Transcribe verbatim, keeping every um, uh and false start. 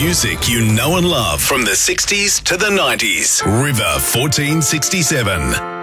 music you know and love from the sixties to the nineties. River fourteen sixty-seven.